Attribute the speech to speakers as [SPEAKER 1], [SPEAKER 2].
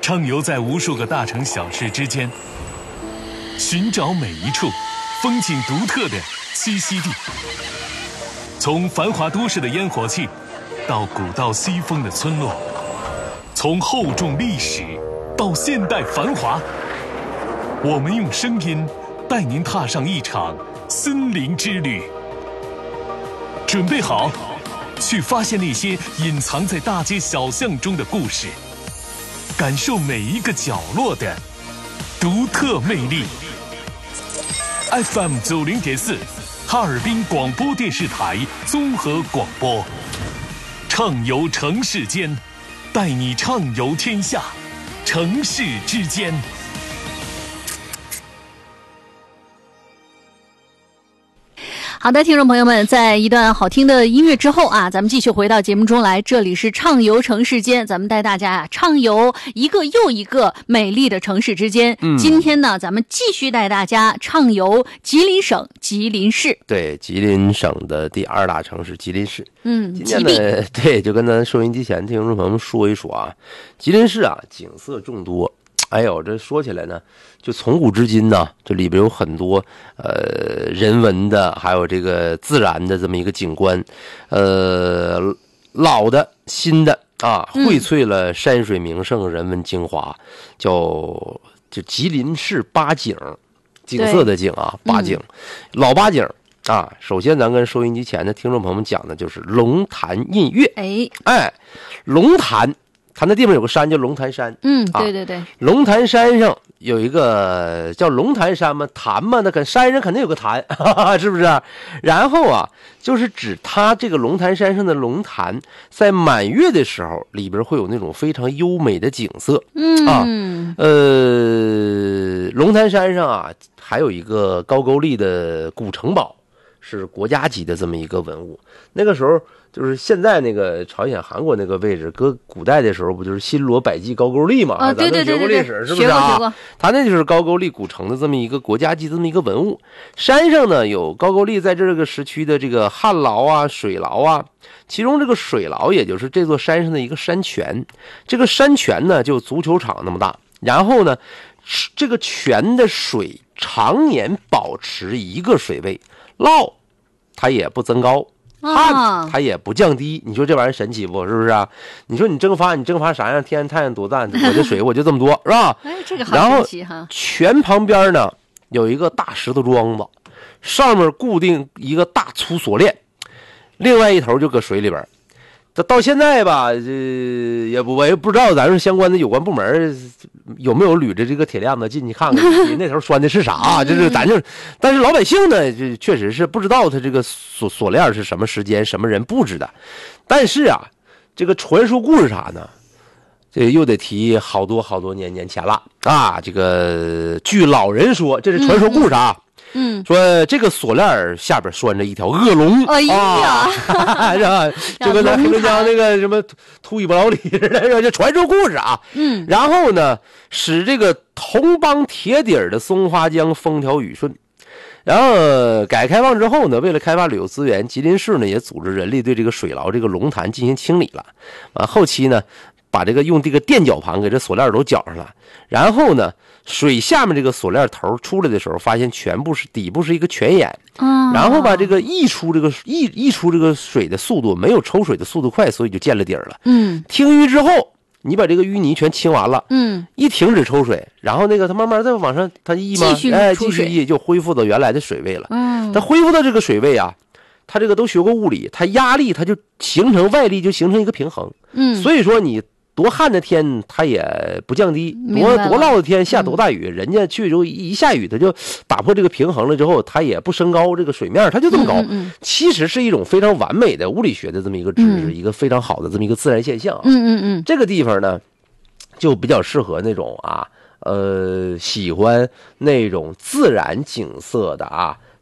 [SPEAKER 1] 畅游在无数个大城小市之间，寻找每一处风景独特的栖息地。从繁华都市的烟火气，到古道西风的村落，从厚重历史到现代繁华，我们用声音带您踏上一场森林之旅。准备好，去发现那些隐藏在大街小巷中的故事，感受每一个角落的独特魅力。FM 90.4，哈尔滨广播电视台综合广播，畅游城市间，带你畅游天下，城市之间。
[SPEAKER 2] 好的，听众朋友们，在一段好听的音乐之后啊，咱们继续回到节目中来。这里是畅游城市间，咱们带大家畅游一个又一个美丽的城市之间。今天呢，咱们继续带大家畅游吉林省吉林市。
[SPEAKER 3] 对，吉林省的第2大城市吉林市。今天
[SPEAKER 2] 吉
[SPEAKER 3] 呢，对，就跟咱收音机前听众朋友们说一说啊，吉林市啊，景色众多。哎呦，这说起来呢，就从古至今呢，这里边有很多人文的，还有这个自然的这么一个景观，老的、新的啊，荟萃了山水名胜、人文精华，就吉林市八景，景色的景啊，八景，老八景啊。首先，咱跟收音机前的听众朋友们讲的就是龙潭印月。哎，龙潭。它那地方有个山叫龙潭山，
[SPEAKER 2] 对对对，
[SPEAKER 3] 龙潭山上有一个叫龙潭山嘛，潭嘛，那山上肯定有个潭，是不是？然后啊，就是指它这个龙潭山上的龙潭，在满月的时候，里边会有那种非常优美的景色，龙潭山上啊，还有一个高句丽的古城堡，是国家级的这么一个文物。那个时候。就是现在那个朝鲜、韩国那个位置，搁古代的时候不就是新罗、百济、高句丽嘛？
[SPEAKER 2] 啊，对对对对对，
[SPEAKER 3] 学过历史是不是啊？
[SPEAKER 2] 学过。
[SPEAKER 3] 它那就是高句丽古城的这么一个国家级这么一个文物。山上呢有高句丽在这个时区的这个旱涝啊、水涝啊，其中这个水涝也就是这座山上的一个山泉。这个山泉呢就足球场那么大，然后呢，这个泉的水常年保持一个水位，涝它也不增高。旱它也不降低，你说这玩意儿神奇不？是不是啊？你说你蒸发啥样？天然太阳多淡，我这水我就这么多，是吧？
[SPEAKER 2] 哎，这个好神奇哈！
[SPEAKER 3] 然后泉旁边呢有一个大石头桩子，上面固定一个大粗锁链，另外一头就搁水里边。到现在吧，我也不知道咱们相关的有关部门有没有捋着这个铁链子进去看看那头拴的是啥，就是咱就，但是老百姓呢，就确实是不知道他这个锁链是什么时间、什么人布置的。但是啊，这个传说故事啥呢？这又得提好多年前了啊！这个据老人说，这是传说故事啊。说这个锁链下边拴着一条恶龙，
[SPEAKER 2] 哎呀，
[SPEAKER 3] 是吧？就跟咱黑龙江那个什么秃尾巴老李似的，这传说故事啊。然后呢，使这个铜帮铁底的松花江风调雨顺。然后改革开放之后呢，为了开发旅游资源，吉林市呢也组织人力对这个水涝这个龙潭进行清理了。后期呢，把这个用这个垫脚盘给这锁链都绞上了，然后呢，水下面这个锁链头出来的时候，发现全部是底部是一个泉眼，然后把这个溢出这个水的速度没有抽水的速度快，所以就见了底儿了。停淤之后，你把这个淤泥全清完了，一停止抽水，然后那个它慢慢再往上它溢嘛，继续溢就恢复到原来的水位了。它恢复到这个水位啊，它这个都学过物理，它压力它就形成外力就形成一个平衡。所以说你多旱的天它也不降低，多涝的天下多大雨，人家去之后一下雨它就打破这个平衡了之后，它也不升高这个水面，它就这么高。其实是一种非常完美的物理学的这么一个知识，一个非常好的这么一个自然现象。这个地方呢就比较适合那种喜欢那种自然景色的